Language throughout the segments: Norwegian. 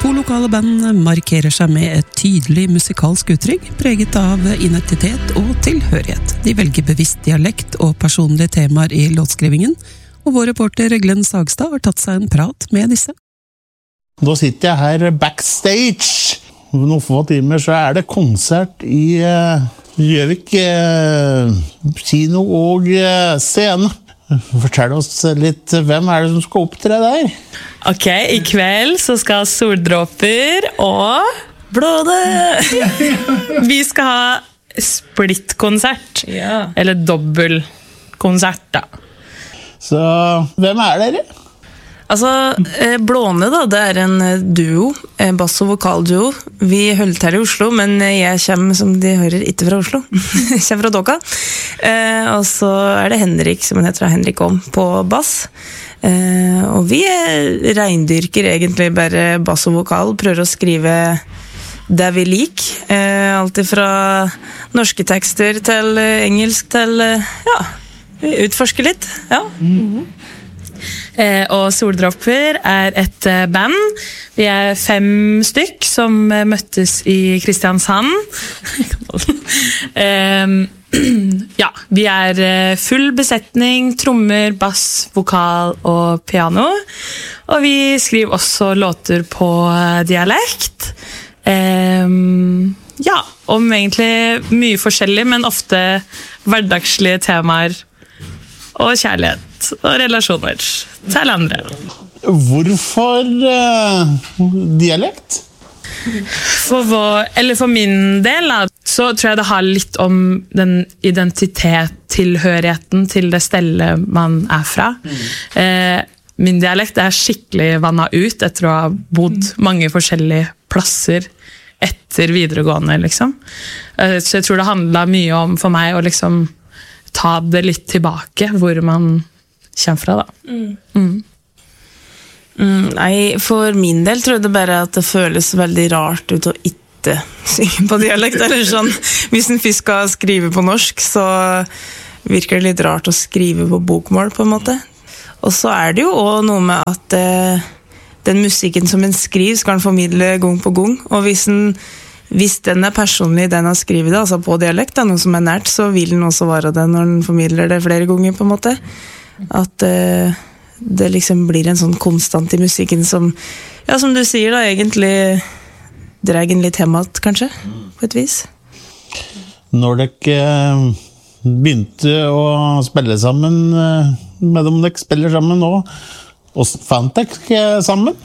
To lokale band markerer seg med et tydelig musikalsk uttrykk, preget av identitet og tilhørighet. De velger bevisst dialekt og personlige temaer i låtskrivingen, og vår reporter Glenn Sagstad har tatt seg en prat med disse. Da sitter jeg her backstage. Om noen få timer så det konsert i Gjøvik kino og scene. Fortell oss litt, hvem det som skal opptre der? Ok, i kveld så skal Soldråper og Blåne. Vi skal ha splitt-konsert, eller dobbeltkonsert da. Så hvem dere? Altså, Blåne da, det en duo, bass- og vokalduo. Vi holdt her i Oslo, men jeg kommer, som de hører, ikke fra Oslo. Jeg kommer fra Dokka. Og så det Henrik, som han heter, Henrik Om, på bass. Og vi reindyrker egentlig bare bass og vokal, prøver å skrive det vi liker. Alt fra norske tekster til engelsk til, ja, vi utforsker litt, ja. Og Soldråper et band. Vi 5 stykk som møttes i Kristiansand. Ja, vi full besetning, trommer, bass, vokal og piano. Og vi skriver også låter på dialekt. Ja, om egentlig mye forskjellig, men ofte hverdagslige temaer og kjærlighet og relasjoner til andre. Hvorfor dialekt? For min del så tror jeg det har litt om den identitet-tilhørigheten til det stedet man fra. Min dialekt skikkelig vannet ut etter å ha bodd mange forskjellige plasser etter videregående, liksom. Så jeg tror det handlet mye om for meg å liksom ta det litt tilbake, hvor man kommer fra da. Nei, for min del tror jeg det bare at det føles veldig rart ut å ikke synge på dialekt, eller sånn. Hvis en først skal skrive på norsk, så virker det litt rart å skrive på bokmål, på en måte. Og så det jo også noe med at den musikken som en skriver skal en formidle gang på gang, og hvis den personlig, den har skrivet det, altså på dialekt, noe som nært, så vil den også være det når den formidler det flere ganger, på en måte. At det liksom blir en sånn konstant i musikken som, ja, som du sier da, egentlig drar litt hjemmet, kanskje, på et vis. Når dere begynte å spille sammen, med dem dere spiller sammen nå, og fant dere sammen?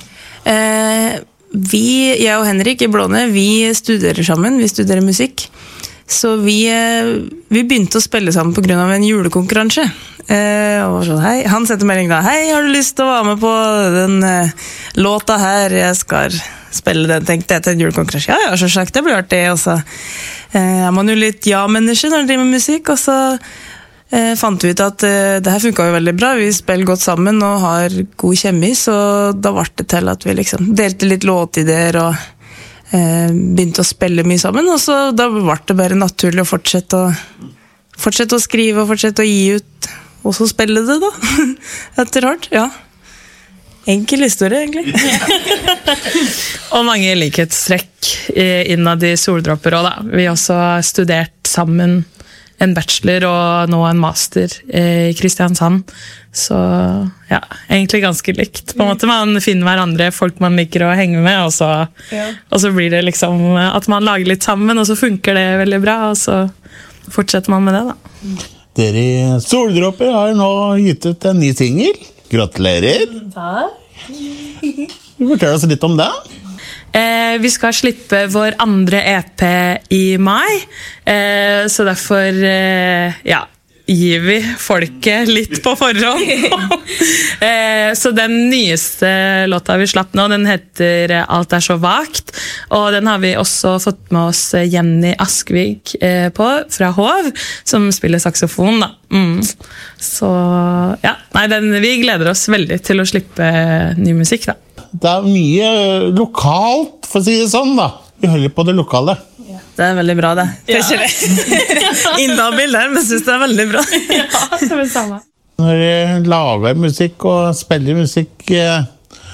Jeg og Henrik i Blåne, vi studerer sammen, vi studerer musikk. Så vi begynte å spille sammen på grunn av en julekonkurranse. Og så, hei, han setter melding da, hei, har du lyst til å være med på den låta her? Jeg skal spille den, tenkte jeg til en julekonkurranse. Ja, så sagt, det blir artig. Og så man jo litt ja-menneske når man driver med musikk, og så fant vi ut at det her funket jo veldig bra. Vi spiller godt sammen og har god kjemi, så da var det til at vi liksom delte litt låtideer og begynte å spille mye sammen, og så da var det bare naturlig å fortsette å skrive og fortsette å gi ut, og så spille det da, etter hvert, ja. Enkel historie, egentlig. Og mange likhetstrekk innad i Soldråper også, da. Vi har også studert sammen en bachelor og nå en master i Kristiansand. Så ja, egentlig ganske likt. På en måte man finner hverandre, folk man liker å henge med, og så blir det liksom at man lager litt sammen, og så funker det veldig bra, og så fortsetter man med det da. Dere i Soldråper har nå gitt ut en ny single. Gratulerer! Takk! Fortell oss litt om det. Vi skal slippe vår andre EP i mai, så derfor ja, gir vi folket litt på forhånd. Så den nyeste låta vi slapp nå, den heter Alt så vagt, og den har vi også fått med oss Jenny Askvig på, fra Hov, som spiller saxofon da. Så ja, nei, vi gleder oss veldig til å slippe ny musikk da. Det mye lokalt, for å si det sånn da. Vi holder på det lokale. Det veldig bra det. Det ikke innavbild der, men jeg synes det veldig bra. Ja, det samme. Når jeg lager musikk og spiller musikk,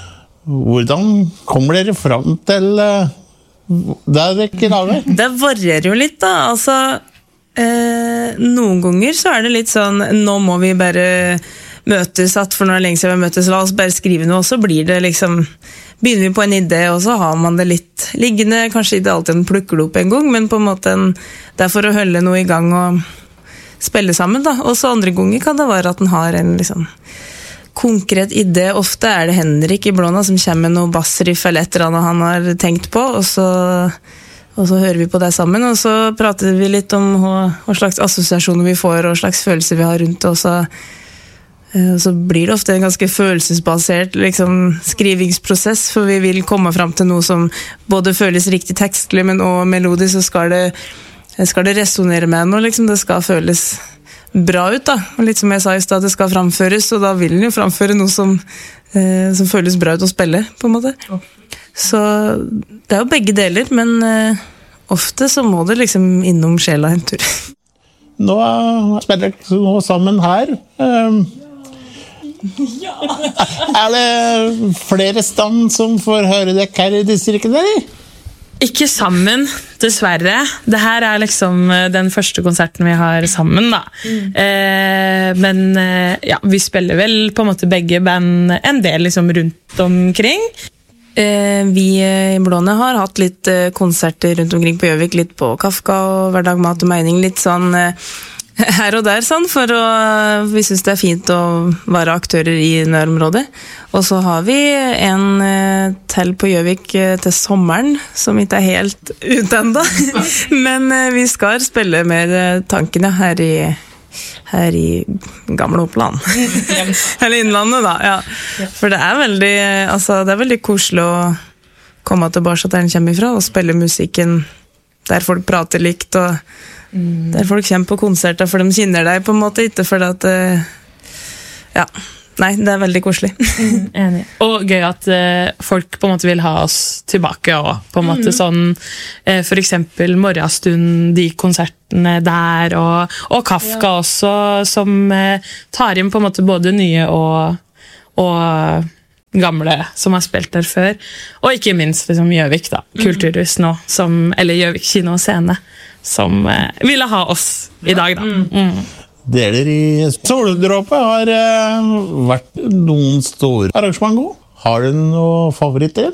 Hvordan kommer dere fram til det dere lager? Det varierer jo litt da, altså noen ganger så det litt sånn, nå må vi bare møtes, at for når det lenge siden vi møtes, la oss bare skrive noe, og så blir det liksom, begynner vi på en idé, og så har man det litt liggende, kanskje ikke alltid en plukker det opp en gang, men på en måte det for å holde noe i gang og spille sammen da, og så andre ganger kan det være at den har en liksom konkret idé, ofte det Henrik i Blåna som kommer med noe bassriff eller et eller annet han har tenkt på, og så hører vi på det sammen, og så prater vi litt om hva slags assosiasjoner vi får, og hva slags følelser vi har rundt det, og så blir det ofte en ganske følelsesbasert liksom, skrivingsprosess, for vi vil komme frem til noe som både føles riktig tekstlig, men også melodisk, så skal det resonere med noe, liksom, det skal føles bra ut da, og litt som jeg sa i sted, det skal framføres, og da vil den jo framføre noe som føles bra ut å spille, på en måte. Så det jo begge deler, men ofte så må det liksom innom sjela en tur. Nå spiller dere nå sammen her. Det flere stand som får høre dere her i distriktet, eller? Ikke sammen, dessverre. Det her liksom den første konserten vi har sammen, da. Men ja, vi spiller vel på en måte begge band en del liksom rundt omkring. Vi i Blåne har hatt litt konserter rundt omkring på Gjøvik, litt på Kafka og Hverdag, Mat og Mening, litt sånn her og der, sånn, vi synes det fint å være aktører i nærområdet. Og så har vi en til på Gjøvik til sommeren, som ikke helt ute enda. Men vi skal spille mer tankene her i gamle Oppland. Eller Innlandet da, ja. For det veldig, altså, det veldig koselig å komme tilbake der den kommer ifra, og spille musikken der folk prater likt, og der folk kommer på konserter, for de kjenner deg på en måte, ikke for at ja, nei, det veldig koselig. Enig. Og gøy at folk på en måte vil ha oss tilbake også, på en måte sånn, for eksempel Morgenstund, de konsertene der, og Kafka også, som tar inn på en måte både nye og gamle som har spilt der før, og ikke minst liksom Gjøvik da, Kulturhus nå, eller Gjøvik kino og scene, som ville ha oss i dag da. Deler i Soldråpe har vært noen store arrangement også. Har du noen favoritter?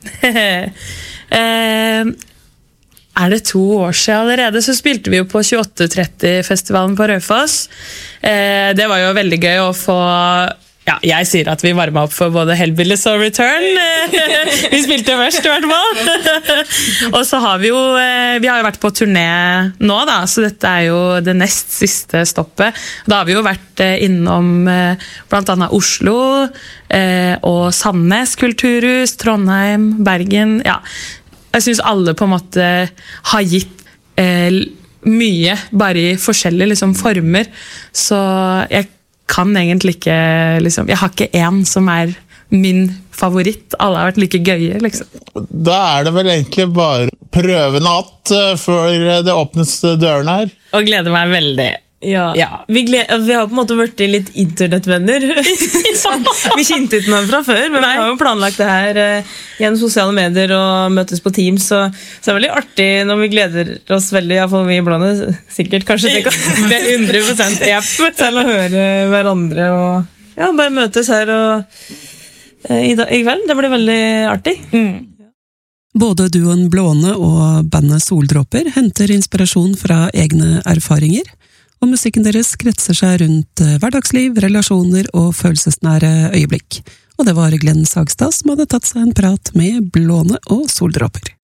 Det 2 år siden allerede, så spilte vi jo på 2830-festivalen på Raufoss. Det var jo veldig gøy å få... Ja, jeg sier at vi varmet opp for både Hellbillies og Return. Vi spilte verst i hvert fall. Og så har vi har jo vært på turné nå da, så dette jo det nest siste stoppet. Da har vi jo vært innom blant annet Oslo, og Sandnes Kulturhus, Trondheim, Bergen. Ja, jeg synes alle på en måte har gitt mye, bare i forskjellige liksom, former. Så jeg kan egentlig ikke, liksom, jeg har ikke en som min favoritt. Alle har vært like gøye, liksom. Da det vel egentlig bare prøvenatt før det åpnes dørene her. Og gleder meg veldig. Ja. Vi har på en måte vært litt internettvenner. Vi kjente ikke noe fra før, men vi har jo planlagt det her gjennom sosiale medier og møtes på Teams, så det veldig artig når vi gleder oss veldig, i hvert fall vi i Blåne, sikkert kanskje det 100% til å høre hverandre og ja, bare møtes her og i kveld. Det blir veldig artig. Både duoen Blåne og bandet Soldråper henter inspirasjon fra egne erfaringer, og musikken deres kretser seg rundt hverdagsliv, relasjoner og følelsesnære øyeblikk. Og det var Glenn Sagstad som hadde tatt seg en prat med Blåne og Soldråper.